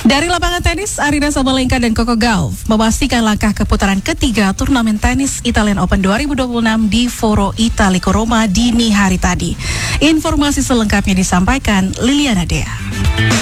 Dari lapangan tenis, Aryna Sabalenka dan Coco Gauff memastikan langkah ke putaran ketiga turnamen tenis Italian Open 2026 di Foro Italico Roma dini hari tadi. Informasi selengkapnya disampaikan Liliana Dea.